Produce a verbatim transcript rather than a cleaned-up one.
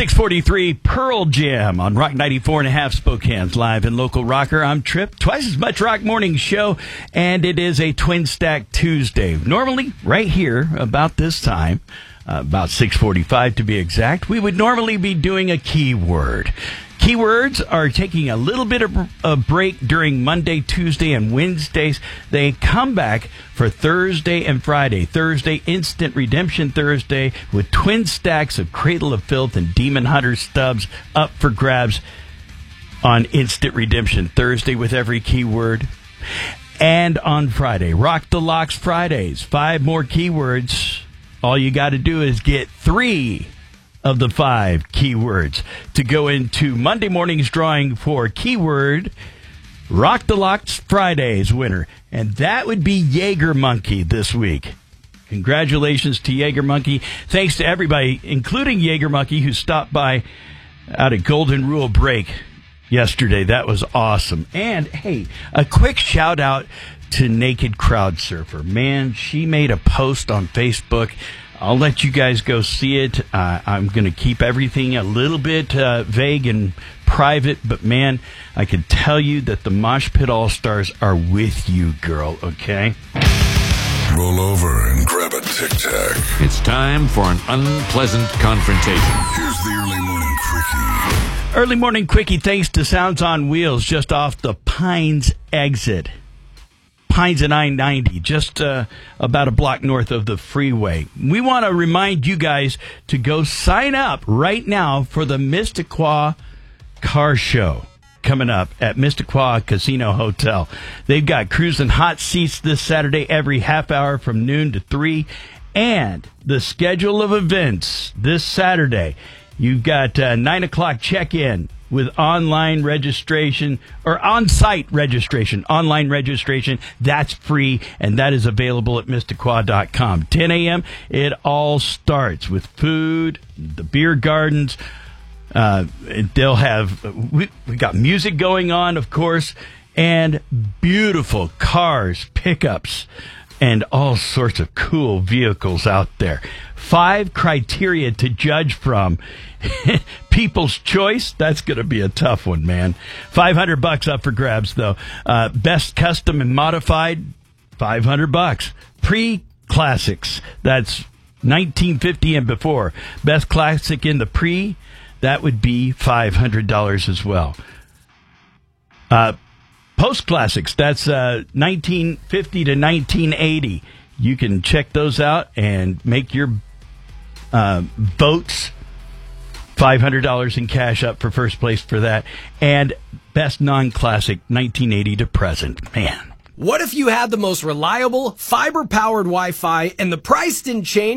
six forty-three Pearl Jam on Rock ninety-four and a half Spokane's live and local rocker. I'm Trip, twice as much rock morning show, and it is a Twin Stack Tuesday. Normally, right here about this time, uh, about six forty-five to be exact, we would normally be doing a keyword. Keywords are taking a little bit of a break during Monday, Tuesday, and Wednesdays. They come back for Thursday and Friday. Thursday, Instant Redemption Thursday, with twin stacks of Cradle of Filth and Demon Hunter stubs up for grabs on Instant Redemption Thursday with every keyword. And on Friday, Rock the Locks Fridays. Five more keywords. All you got to do is get three of the five keywords to go into Monday morning's drawing for keyword Rock the Locks Fridays winner. And that would be Jaeger Monkey this week. Congratulations to Jaeger Monkey. Thanks to everybody, including Jaeger Monkey, who stopped by out at Golden Rule Break yesterday. That was awesome. And, hey, a quick shout out to Naked Crowd Surfer. Man, she made a post on Facebook. I'll let you guys go see it. Uh, I'm going to keep everything a little bit uh, vague and private, but man, I can tell you that the Mosh Pit All-Stars are with you, girl, okay? Roll over and grab a Tic Tac. It's time for an unpleasant confrontation. Here's the Early Morning Quickie. Early Morning Quickie, thanks to Sounds on Wheels, just off the Pines exit. Pines and I ninety, just uh, about a block north of the freeway. We want to remind you guys to go sign up right now for the Missisquoi Car Show coming up at Missisquoi Casino Hotel. They've got cruising hot seats this Saturday every half hour from noon to three. And the schedule of events this Saturday, you've got uh, nine o'clock check-in with online registration or on-site registration. Online registration, that's free, and that is available at Missisquoi dot com. ten a.m., it all starts with food, the beer gardens. Uh, they'll have, we, we got music going on, of course, and beautiful cars, pickups, and all sorts of cool vehicles out there. Five criteria to judge from. People's choice, that's going to be a tough one, man. five hundred bucks up for grabs, though. Uh, best custom and modified, five hundred bucks. Pre-classics, that's nineteen fifty and before. Best classic in the pre, that would be five hundred dollars as well. Uh, Post-classics, that's uh, nineteen fifty to nineteen eighty. You can check those out and make your uh, votes. five hundred dollars in cash up for first place for that. And best non-classic, nineteen eighty to present. Man. What if you had the most reliable, fiber-powered Wi-Fi and the price didn't change?